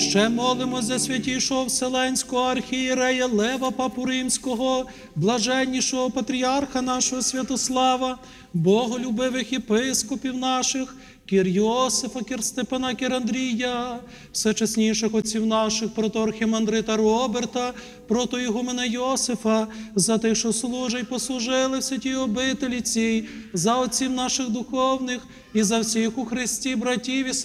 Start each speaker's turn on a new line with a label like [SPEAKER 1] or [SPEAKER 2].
[SPEAKER 1] Ще молимо за святішого Вселенського архієрея Лева Папу Римського, блаженнішого патріарха нашого Святослава, боголюбивих єпископів наших, Кір Йосифа, Кір Степана, Кір Андрія, всечесніших отців наших, протоархімандрита Роберта, протоігумена Йосифа, за тих, що служать і послужили в святій обителі цій, за отців наших духовних і за всіх у Христі братів і